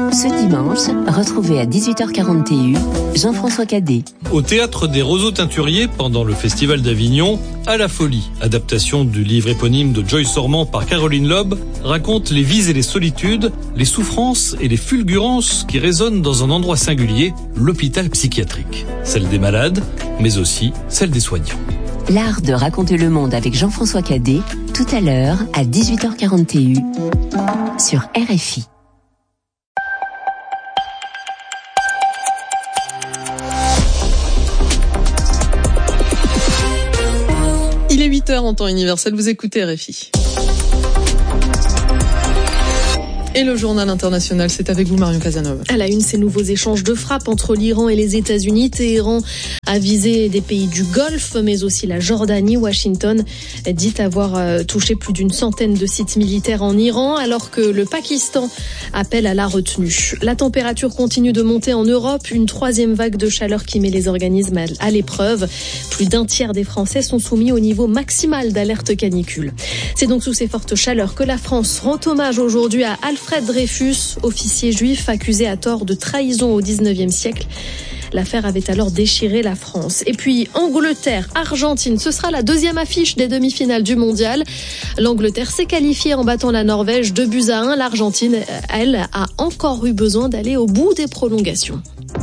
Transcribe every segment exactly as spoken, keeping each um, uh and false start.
Ce dimanche, retrouvez à dix-huit heures quarante et un Jean-François Cadet. Au Théâtre des Roseaux Teinturiers, pendant le Festival d'Avignon, À la folie, adaptation du livre éponyme de Joyce Ormand par Caroline Loeb, raconte les vies et les solitudes, les souffrances et les fulgurances qui résonnent dans un endroit singulier, l'hôpital psychiatrique. Celle des malades, mais aussi celle des soignants. L'art de raconter le monde avec Jean-François Cadet, tout à l'heure à dix-huit heures quarante et un sur R F I. Il est huit heures en temps universel, vous écoutez R F I. Et le journal international, c'est avec vous Marion Casanova. À la une, ces nouveaux échanges de frappes entre l'Iran et les États-Unis. Téhéran a visé des pays du Golfe, mais aussi la Jordanie. Washington dit avoir touché plus d'une centaine de sites militaires en Iran, alors que le Pakistan appelle à la retenue. La température continue de monter en Europe. Une troisième vague de chaleur qui met les organismes à l'épreuve. Plus d'un tiers des Français sont soumis au niveau maximal d'alerte canicule. C'est donc sous ces fortes chaleurs que la France rend hommage aujourd'hui à Alfred Alfred Dreyfus, officier juif accusé à tort de trahison au dix-neuvième siècle. L'affaire avait alors déchiré la France. Et puis Angleterre, Argentine, ce sera la deuxième affiche des demi-finales du mondial. L'Angleterre s'est qualifiée en battant la Norvège deux buts à un. L'Argentine, elle, a encore eu besoin d'aller au bout des prolongations.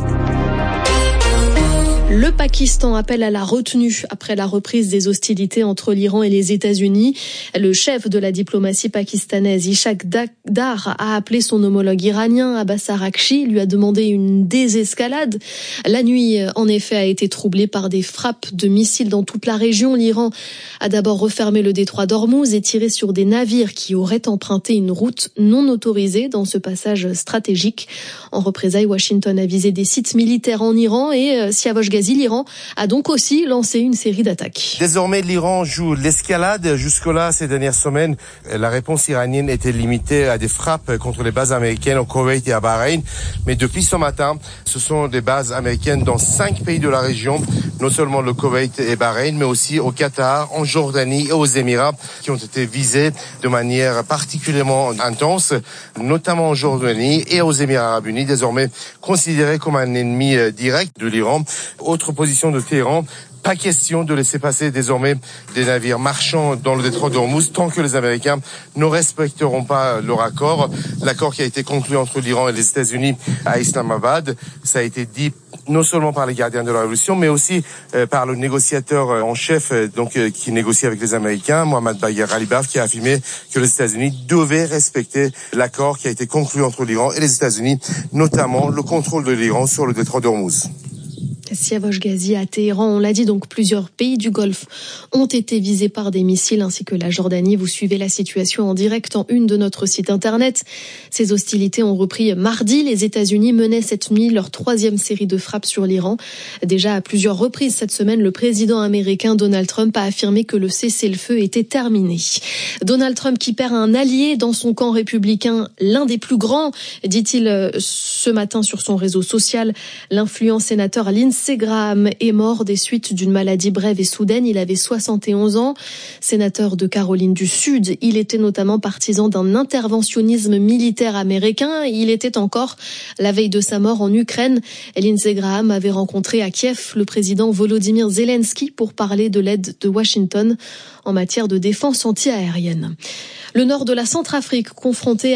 Le Pakistan appelle à la retenue après la reprise des hostilités entre l'Iran et les États-Unis. Le chef de la diplomatie pakistanaise, Ishaq Dar, a appelé son homologue iranien, Abbas Araghchi, lui a demandé une désescalade. La nuit, en effet, a été troublée par des frappes de missiles dans toute la région. L'Iran a d'abord refermé le détroit d'Ormuz et tiré sur des navires qui auraient emprunté une route non autorisée dans ce passage stratégique. En représailles, Washington a visé des sites militaires en Iran et Siavosh Ghazi, l'Iran a donc aussi lancé une série d'attaques. Désormais, l'Iran joue l'escalade. Jusque-là, ces dernières semaines, la réponse iranienne était limitée à des frappes contre les bases américaines au Koweït et à Bahreïn. Mais depuis ce matin, ce sont des bases américaines dans cinq pays de la région, non seulement le Koweït et Bahreïn, mais aussi au Qatar, en Jordanie et aux Émirats, qui ont été visés de manière particulièrement intense, notamment en Jordanie et aux Émirats arabes unis, désormais considérés comme un ennemi direct de l'Iran. Autre position de Téhéran, pas question de laisser passer désormais des navires marchands dans le détroit d'Ormuz tant que les Américains ne respecteront pas leur accord. L'accord qui a été conclu entre l'Iran et les États-Unis à Islamabad, ça a été dit non seulement par les gardiens de la révolution, mais aussi euh, par le négociateur euh, en chef euh, donc euh, qui négocie avec les Américains, Mohammad Bagher Ghalibaf, qui a affirmé que les États-Unis devaient respecter l'accord qui a été conclu entre l'Iran et les États-Unis, notamment le contrôle de l'Iran sur le détroit d'Ormuz. Siavosh Ghazi à Téhéran, on l'a dit, donc plusieurs pays du Golfe ont été visés par des missiles ainsi que la Jordanie. Vous suivez la situation en direct en une de notre site internet. Ces hostilités ont repris mardi. Les États-Unis menaient cette nuit leur troisième série de frappes sur l'Iran. Déjà à plusieurs reprises cette semaine, le président américain Donald Trump a affirmé que le cessez-le-feu était terminé. Donald Trump qui perd un allié dans son camp républicain, l'un des plus grands, dit-il ce matin sur son réseau social. L'influent sénateur Lindsey Graham est mort des suites d'une maladie brève et soudaine. Il avait soixante et onze ans. Sénateur de Caroline du Sud, il était notamment partisan d'un interventionnisme militaire américain. Il était encore, la veille de sa mort en Ukraine, Lindsey Graham avait rencontré à Kiev le président Volodymyr Zelensky pour parler de l'aide de Washington en matière de défense anti-aérienne. Le nord de la Centrafrique confronté